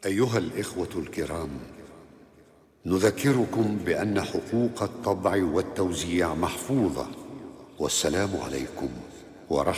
أيها الإخوة الكرام، نذكركم بأن حقوق الطبع والتوزيع محفوظة. والسلام عليكم ورحمة